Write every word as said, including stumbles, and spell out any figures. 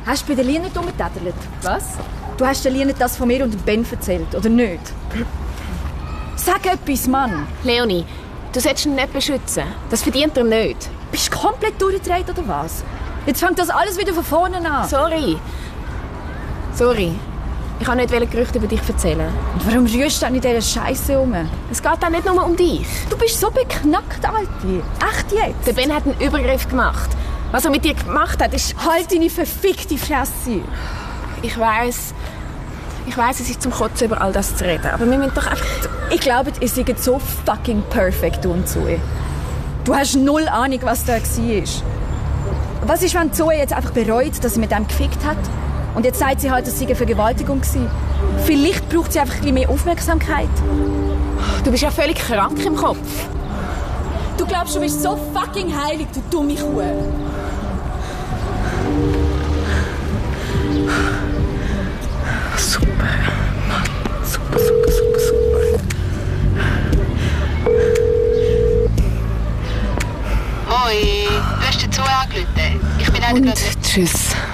Hast du bei der Lina nicht umgetätelt? Was? Du hast der Lina das von mir und Ben erzählt, oder nicht? Sag etwas, Mann! Leonie, du solltest ihn nicht beschützen. Das verdient er nicht. Bist du komplett durchgedreht, oder was? Jetzt fängt das alles wieder von vorne an. Sorry. Sorry. Ich wollte nicht Gerüchte über dich erzählen. Und warum rührst du dann in dieser Scheiße um? Es geht auch nicht nur um dich. Du bist so beknackt, Alte. Echt jetzt? Der Ben hat einen Übergriff gemacht. Was er mit dir gemacht hat, ist... Halt deine verfickte Fresse. Ich weiss... Ich weiss, es ist zum Kotzen, über all das zu reden. Aber wir müssen doch einfach... Ich glaube, ihr seid so fucking perfekt und Zoe. Du hast null Ahnung, was da war. Was ist, wenn Zoe jetzt einfach bereut, dass sie mit dem gefickt hat? Und jetzt sagt sie halt, dass es eine Vergewaltigung war. Vielleicht braucht sie einfach ein bisschen mehr Aufmerksamkeit. Du bist ja völlig krank im Kopf. Du glaubst, du bist so fucking heilig, du dumme Kuh. Super. Super, super, super, super. Hoi, du hast dazu angerufen. Ich bin auch Und gerade... tschüss.